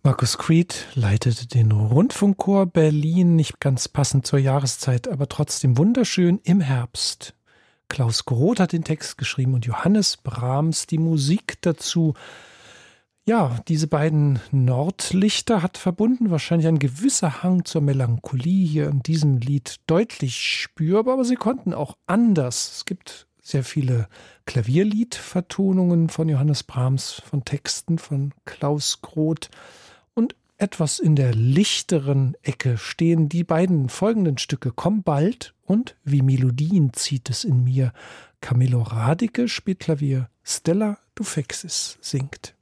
Markus Creed leitete den Rundfunkchor Berlin, nicht ganz passend zur Jahreszeit, aber trotzdem wunderschön im Herbst. Klaus Groth hat den Text geschrieben und Johannes Brahms die Musik dazu. Ja, diese beiden Nordlichter hat verbunden wahrscheinlich ein gewisser Hang zur Melancholie hier in diesem Lied deutlich spürbar, aber sie konnten auch anders. Es gibt sehr viele Klavierliedvertonungen von Johannes Brahms, von Texten von Klaus Groth. Und etwas in der lichteren Ecke stehen die beiden folgenden Stücke Komm bald und Wie Melodien zieht es in mir. Camillo Radicke spielt Klavier, Stella Dufexis singt.